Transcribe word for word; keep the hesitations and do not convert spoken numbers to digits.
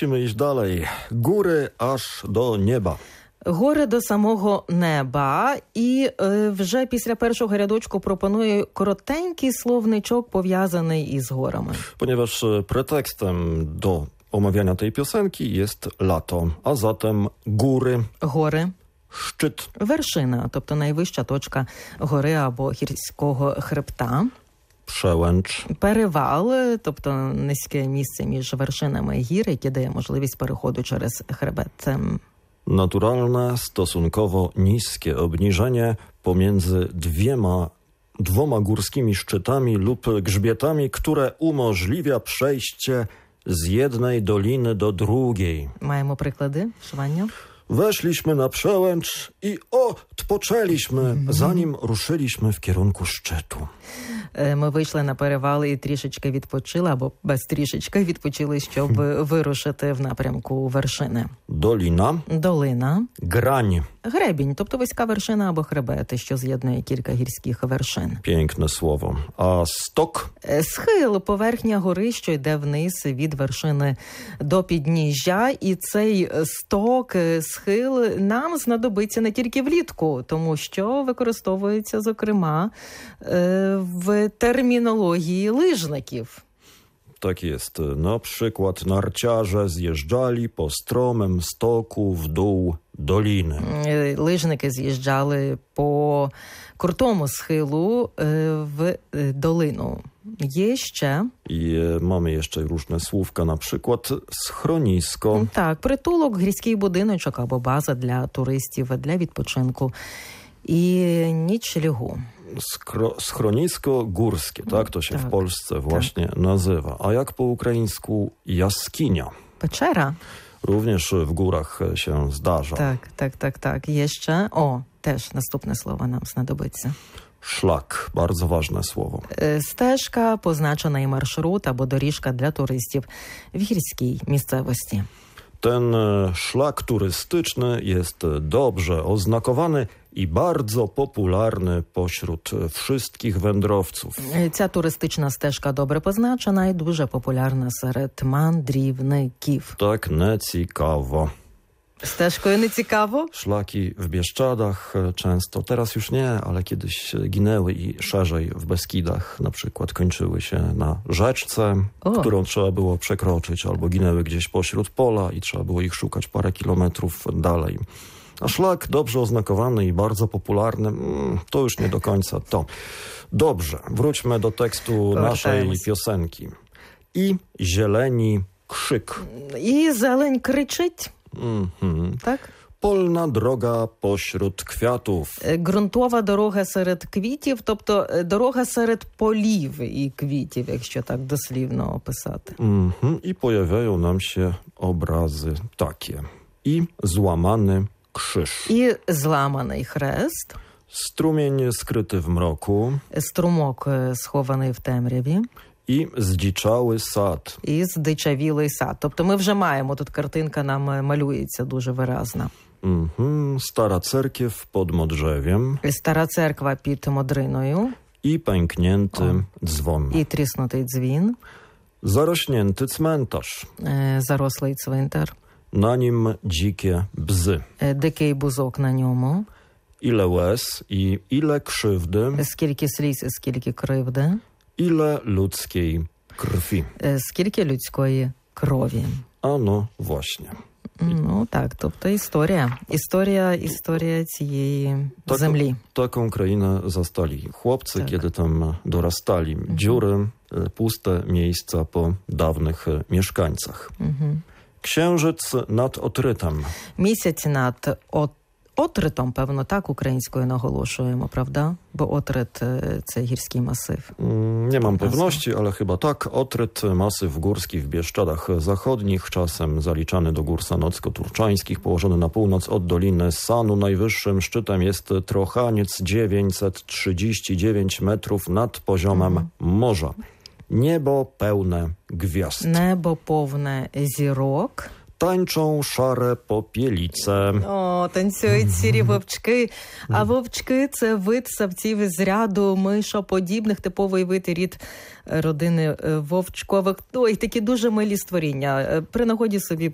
musimy iść dalej. Góry aż do nieba. Гори до самого неба. І е, вже після першого рядочку пропоную коротенький словничок, пов'язаний із горами. Ponieważ pretekstem do omawiania tej piosenki jest lato, a zatem góry, Гори. szczyt, Вершина, тобто найвища точка гори або гірського хребта. przełęcz, Перевал, тобто низьке місце між вершинами гір, яке дає можливість переходу через хребет. Це naturalne, stosunkowo niskie obniżenie pomiędzy dwiema, dwoma górskimi szczytami lub grzbietami, które umożliwia przejście z jednej doliny do drugiej. маємо приклади вшивання. Weszliśmy na przełęcz i odpoczęliśmy, zanim ruszyliśmy w kierunku szczytu. Ми вийшли на перевал і трішечки відпочили, або без трішечки відпочили, щоб вирушити в напрямку вершини. Dolina, Долина. grań. Гребінь, тобто вузька вершина або хребет, що з'єднує кілька гірських вершин. Piękne słowo. A stok, Схил, поверхня гори, що йде вниз від вершини до підніжжя. І цей сток, схил нам знадобиться не тільки влітку, тому що використовується, зокрема, в термінології лижників. tak jest. Na przykład narciarze zjeżdżali po stromym stoku w dół doliny. Лижники з'їжджали по крутому схилу в долину. Є ще... I e, mamy jeszcze różne słówka, na przykład schronisko, Так, притулок, гірський будиночок або база для туристів, для відпочинку. І нічлігу. skro, schronisko górskie, tak to się tak, w Polsce właśnie nazywa. A jak po ukraińsku jaskinia? Печера. Również w górach się zdarza. Так, так, так, так. Є ще... О, теж наступне слово нам знадобиться. Szlak, bardzo ważne słowo. Е, Стежка, позначений маршрут або доріжка для туристів в гірській місцевості. Ten e, szlak turystyczny jest dobrze oznakowany i bardzo popularny pośród wszystkich wędrowców. Е, Ця туристична стежка добре позначена і дуже популярна серед мандрівників. Tak nieciekawo. Стежкою не цікаво? Szlaki w Bieszczadach e, często, teraz już nie, ale kiedyś ginęły i szerzej w Beskidach na przykład kończyły się na rzeczce, O. którą trzeba było przekroczyć, albo ginęły gdzieś pośród pola i trzeba było ich szukać parę kilometrów dalej. A szlak dobrze oznakowany i bardzo popularny, mm, to już nie do końca to. Dobrze, wróćmy do tekstu naszej piosenki. I zieleni krzyk. І зелень кричить, Mhm. так? Polna droga pośród kwiatów. Е, Ґрунтова дорога серед квітів, тобто е, дорога серед полів і квітів, якщо так дослівно описати. Mhm. I pojawiają nam się obrazy takie. I złamany krzyż. І зламаний хрест, Strumień skryty w mroku. струмок е, схований в темряві, I zdziczały sad. і здичавілий сад. Тобто ми вже маємо, тут картинка нам е, малюється дуже виразно. Mhm. Stara cerkiew pod modrzewiem. Стара церква під Модриною I pęknięty dzwon. і тріснутий дзвін, Zarośnięty cmentarz. е, зарослий цвинтар, Na nim dzikie bzy. е, дикий бузок на ньому, Ile łez i ile krzywdy, скільки сліз, скільки кривди, ile ludzkiej krwi. е, скільки людської крові. Ano właśnie. Ну так, тобто історія. Історія, історія цієї Taką, землі. taką krainę zastali chłopcy, Tak. kiedy tam dorastali. Dziury, e, puste miejsca po dawnych e, mieszkańcach. Угу. Księżyc nad Otrytem. Місяць над от, отритом, певно, так українською наголошуємо, правда? Бо отрит е, – це гірський масив. Mm, Nie mam pewności, ale chyba tak. Otryt, masyw górski w Bieszczadach Zachodnich, czasem zaliczany do gór sanocko-turczańskich, położony na północ od Doliny Sanu. Najwyższym szczytem jest Trochaniec, dziewięćset trzydzieści dziewięć metrów nad poziomem morza. Niebo pełne gwiazd. Небо повне зірок. Tańczą szare popielice. О, танцюють сірі вовчки. А вовчки – це вид савців із ряду мишоподібних, типовий вид і рід родини вовчкових. Ой, такі дуже милі створіння. При нагоді собі